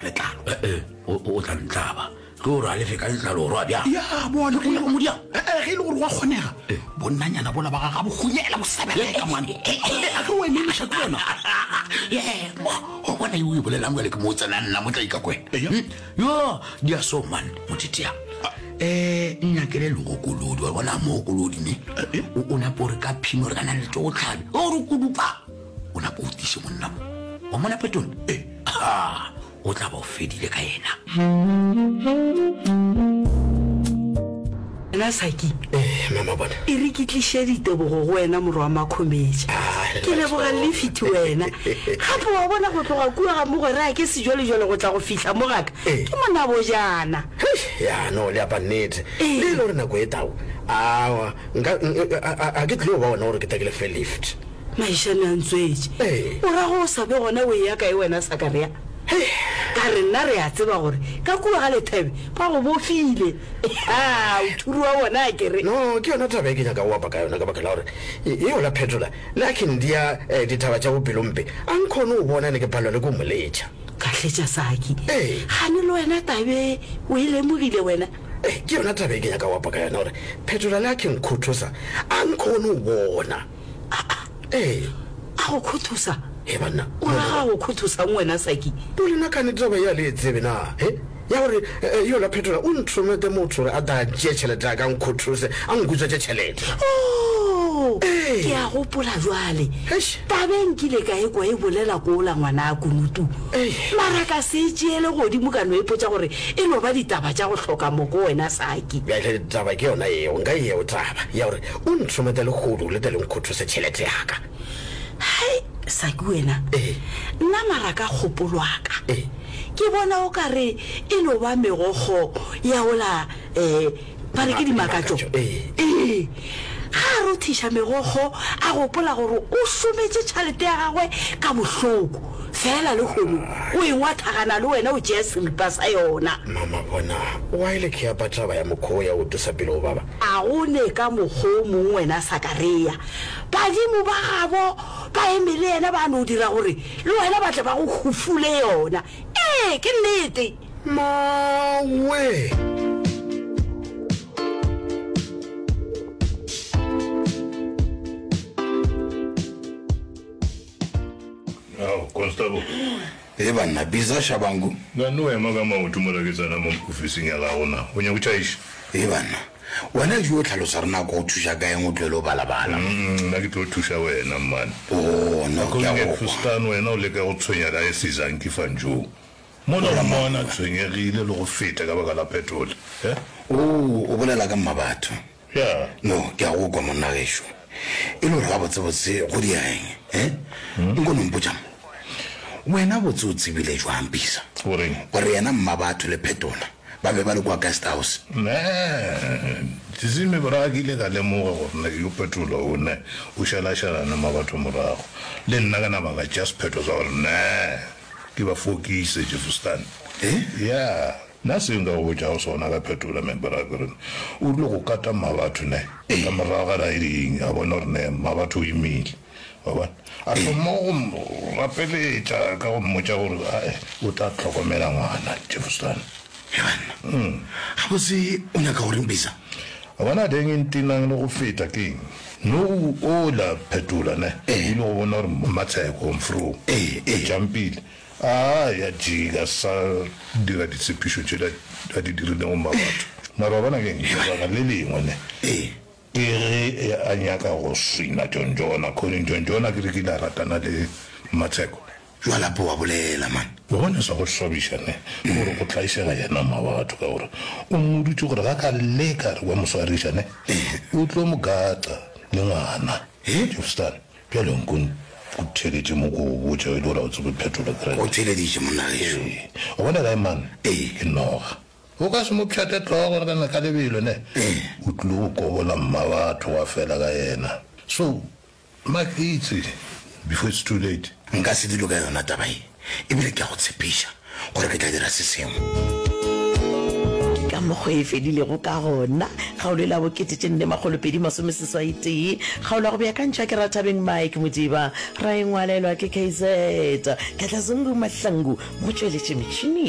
letlalo o tla ntlaba ke o ra le fe ka letlalo ro a bja ya bona go mo dia ge ile gore wa kgonega bonnanyana bona ba ga bo khunyela bo sabela ka mane a ke wena le shaka wena o bona e o bolela mo le ke mo tsena nna mo tla ikakwe yo dia so man motitia nna ke le lo kolodi wa bona mo kolodi ne o na pore ka phino re kana le tlo tlhabe o re kudupa o na potise monna wa mona petone o tla ba o fedile ka yena na Saki mama bona e re ke tlishe ditebogo go wena moro wa makhometša ke leboga le fiti wena gape wa bona go tloga kua ga mogwere a ke sejolejole go tla go fihla mo gaka ke mona bojana ya no le apa nnete le le re nako e tao awa a ke tlo ba ona gore ke takile fe lift maišane a ntswetse o ra go sabe gona o ya kae wena Sakaria ka re nna re a tseba gore ka kua ga lethebe ba go bofile o thuri wa bona a kere no ke yona taba e ke nyaka o apa ka yona ka baka la gore eo la phetola lakin dia dithaba tša bopelompe a nkgone o bona ne ke palwa le ko moletša ka tletša Saki gane le wena tabe o e lemogile wena ke yona taba e ke nyaka o apa ka yona gore phetola le a ke nkgothosa a nkgone o bona a go khuthusa banna o ra go khuthusa ngwena Saki polena ka ne taba ya le tsebe na ya gore yo la phetola o nthomete motho re a da tšea tšhelete a ka nkgothose a nkutswa tša tšhelete ke a gopola jwale tabeng kile ka e kwa e bolela ko ola ngwana a kunutu mara ka se tšeele godimo ka no e potša gore e no ba ditaba tša go hloka mo ko wena Saki bjale taba ke yona eo nka eo taba ya gore o nthomete le kgodu le tele nkgothose tšhelete yaka hai Saki wena nna mara ka kgopolwaka ke bona o ka re e no ba megogo ya ola ba re ke dimakatšo ga rothiša megogo a gopola gore o šometše tšhalete ya gagwe ka bohloko fela le kgono o engwa thagana le wena o tšea selipa sa yona mama bona wa ile ke apa taba ya mokgwa ya o tosa pele o baba a o ne ka mokgwa o mongwe wena Sakaria badimo ba gabo ba emele yena ba no dira gore le wena ba tle ba go hufule yona ke nnete mawe Constable banna biza shabangu ngani wena kama uthumolaketsana mo ofising ya laona o nya uchaisha banna wena jo tlhalosa rena go thusha ka eng o tlelo balabala nna ke tlo thusha wena man no ke go fustano wena o le ka go tshwenya ka season ke fanjo mona tshwenyegile le go feta ka baka la petrol o bolela ka mabatho ya no ke a go kwa monna gesho e lo ga botsebotse go di eng nkono mpotsa wena botse o tsebile jwang bisa gore yena mmabatho le phetola ba be ba le kwa guest house tsime boragile ka lemoga gore nna ke petrol o ne o shalashalana mabatho morago le nna ka nama ka just petrol sa gore ke ba fokise jefustan ya na se nga go ja o sona ka phetola membera gore o le go kata mabatho ne ka morago ga eng a bona gore ne mabatho o imile ba bona a mo rapeletša ka go mmotša gore o tla tlhokomela ngwana jefustan ga botse o nyaka gore bisa a bona deng ntinang le go feta keng no o la phetola ne e le go bona gore matsheko mfro jampile ya jiga sa dira ditsepišo tše a di dirile go mabatho mara bona keng lebaka le lengwe ne ke a nyaka go swina John Jona Colin John Jona ke re ke la ratana le matsheko jwala po wa bolela man bona sa go swabiša ne gore go tlaišega yena mabatho ka gore o modutse gore ga ka leka re wa moswariša ne o tlo mo gata le ngwana jefstan bjale nkon o theletše mo ko botša e le gore o tsebe phetola o theleditše monna gesho o bona kae man ke noga o ka se mo pšhate tlogo gore kana ka lebelo ne o tlile go kobola mmabatho wa fela ka yena so makitse before it's too late nka se dilo ka yona tabae ebile ke a go tshepiša gore ke tla dira se sengwe ka mokgwa e fedilego ka gona kgaolo la bokete tše 4masomeseswaitee kgaolo ya go beakantšha ke Rathabeng Mike Modiba ra engwalelwa ke KZ ka tla zungu mahlangu mo tšweletše metšhineng.